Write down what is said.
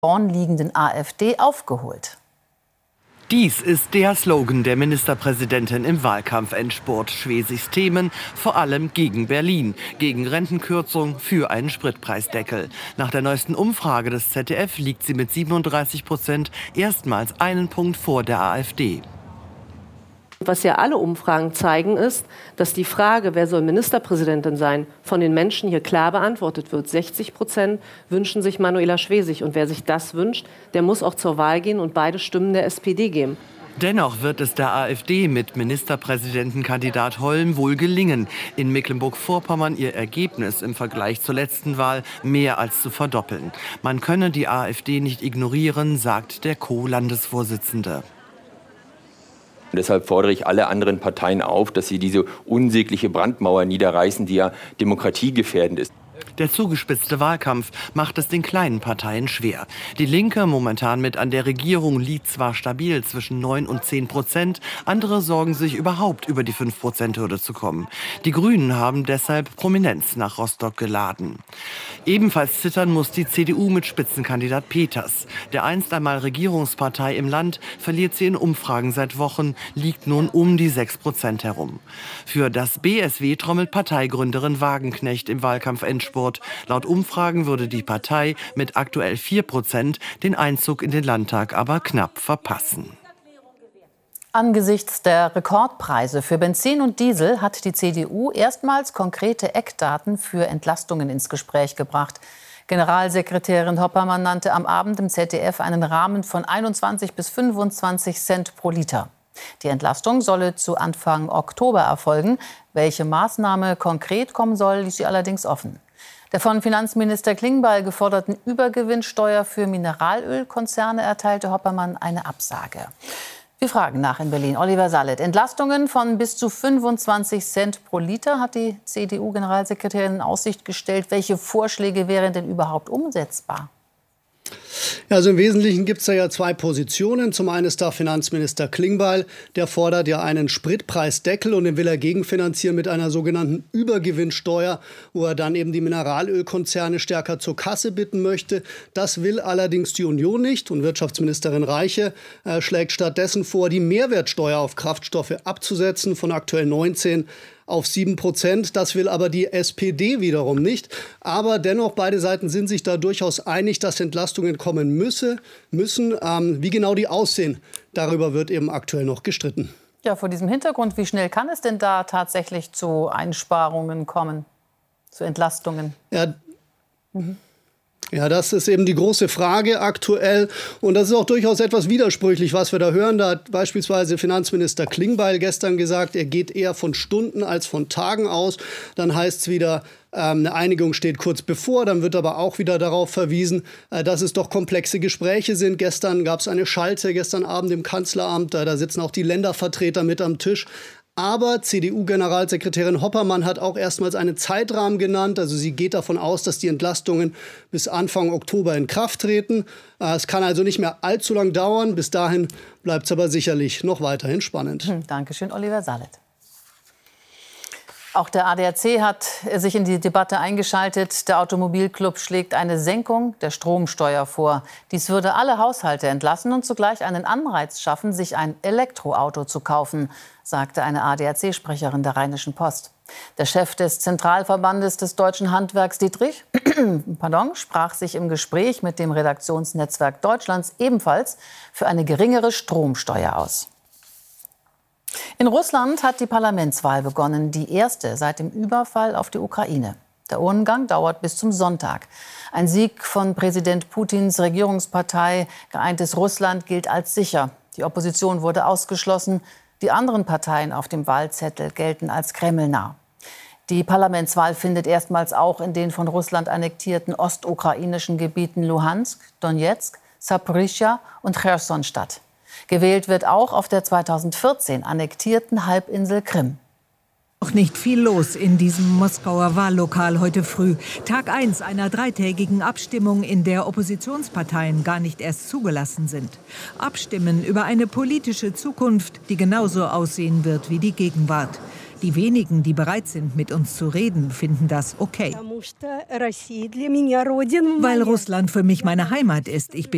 vorn liegenden AfD aufgeholt. Dies ist der Slogan der Ministerpräsidentin im Wahlkampfendspurt. Schwesigs Themen vor allem gegen Berlin, gegen Rentenkürzung, für einen Spritpreisdeckel. Nach der neuesten Umfrage des ZDF liegt sie mit 37% erstmals einen Punkt vor der AfD. Was ja alle Umfragen zeigen, ist, dass die Frage, wer soll Ministerpräsidentin sein, von den Menschen hier klar beantwortet wird. 60% wünschen sich Manuela Schwesig. Und wer sich das wünscht, der muss auch zur Wahl gehen und beide Stimmen der SPD geben. Dennoch wird es der AfD mit Ministerpräsidentenkandidat Holm wohl gelingen, in Mecklenburg-Vorpommern ihr Ergebnis im Vergleich zur letzten Wahl mehr als zu verdoppeln. Man könne die AfD nicht ignorieren, sagt der Co-Landesvorsitzende. Und deshalb fordere ich alle anderen Parteien auf, dass sie diese unsägliche Brandmauer niederreißen, die ja demokratiegefährdend ist. Der zugespitzte Wahlkampf macht es den kleinen Parteien schwer. Die Linke, momentan mit an der Regierung, liegt zwar stabil zwischen 9 und 10%, andere sorgen sich überhaupt über die 5%-Hürde zu kommen. Die Grünen haben deshalb Prominenz nach Rostock geladen. Ebenfalls zittern muss die CDU mit Spitzenkandidat Peters. Der einst einmal Regierungspartei im Land verliert sie in Umfragen seit Wochen, liegt nun um die 6% herum. Für das BSW trommelt Parteigründerin Wagenknecht im Wahlkampfendspurt. Laut Umfragen würde die Partei mit aktuell 4% den Einzug in den Landtag aber knapp verpassen. Angesichts der Rekordpreise für Benzin und Diesel hat die CDU erstmals konkrete Eckdaten für Entlastungen ins Gespräch gebracht. Generalsekretärin Hoppermann nannte am Abend im ZDF einen Rahmen von 21 bis 25 Cent pro Liter. Die Entlastung solle zu Anfang Oktober erfolgen. Welche Maßnahme konkret kommen soll, ließ sie allerdings offen. Der von Finanzminister Klingbeil geforderten Übergewinnsteuer für Mineralölkonzerne erteilte Hoppermann eine Absage. Wir fragen nach in Berlin. Oliver Sallet. Entlastungen von bis zu 25 Cent pro Liter hat die CDU-Generalsekretärin in Aussicht gestellt. Welche Vorschläge wären denn überhaupt umsetzbar? Ja, also im Wesentlichen gibt es da ja zwei Positionen. Zum einen ist da Finanzminister Klingbeil, der fordert ja einen Spritpreisdeckel und den will er gegenfinanzieren mit einer sogenannten Übergewinnsteuer, wo er dann eben die Mineralölkonzerne stärker zur Kasse bitten möchte. Das will allerdings die Union nicht und Wirtschaftsministerin Reiche schlägt stattdessen vor, die Mehrwertsteuer auf Kraftstoffe abzusetzen von aktuell 19 auf 7%. Das will aber die SPD wiederum nicht. Aber dennoch, beide Seiten sind sich da durchaus einig, dass Entlastungen kommen müssen. Wie genau die aussehen, darüber wird eben aktuell noch gestritten. Ja, vor diesem Hintergrund, wie schnell kann es denn da tatsächlich zu Einsparungen kommen, zu Entlastungen? Ja, das ist eben die große Frage aktuell. Und das ist auch durchaus etwas widersprüchlich, was wir da hören. Da hat beispielsweise Finanzminister Klingbeil gestern gesagt, er geht eher von Stunden als von Tagen aus. Dann heißt es wieder, eine Einigung steht kurz bevor. Dann wird aber auch wieder darauf verwiesen, dass es doch komplexe Gespräche sind. Gestern gab es eine Schalte, gestern Abend im Kanzleramt. Da sitzen auch die Ländervertreter mit am Tisch. Aber CDU-Generalsekretärin Hoppermann hat auch erstmals einen Zeitrahmen genannt. Also sie geht davon aus, dass die Entlastungen bis Anfang Oktober in Kraft treten. Es kann also nicht mehr allzu lang dauern. Bis dahin bleibt es aber sicherlich noch weiterhin spannend. Dankeschön, Oliver Sallet. Auch der ADAC hat sich in die Debatte eingeschaltet. Der Automobilclub schlägt eine Senkung der Stromsteuer vor. Dies würde alle Haushalte entlassen und zugleich einen Anreiz schaffen, sich ein Elektroauto zu kaufen, sagte eine ADAC-Sprecherin der Rheinischen Post. Der Chef des Zentralverbandes des deutschen Handwerks, Dietrich, sprach sich im Gespräch mit dem Redaktionsnetzwerk Deutschlands ebenfalls für eine geringere Stromsteuer aus. In Russland hat die Parlamentswahl begonnen, die erste seit dem Überfall auf die Ukraine. Der Urnengang dauert bis zum Sonntag. Ein Sieg von Präsident Putins Regierungspartei Geeintes Russland gilt als sicher. Die Opposition wurde ausgeschlossen. Die anderen Parteien auf dem Wahlzettel gelten als kremlnah. Die Parlamentswahl findet erstmals auch in den von Russland annektierten ostukrainischen Gebieten Luhansk, Donetsk, Saporischschja und Cherson statt. Gewählt wird auch auf der 2014 annektierten Halbinsel Krim. Noch nicht viel los in diesem Moskauer Wahllokal heute früh. Tag 1 einer dreitägigen Abstimmung, in der Oppositionsparteien gar nicht erst zugelassen sind. Abstimmen über eine politische Zukunft, die genauso aussehen wird wie die Gegenwart. Die wenigen, die bereit sind, mit uns zu reden, finden das okay. Weil Russland für mich meine Heimat ist. Ich bin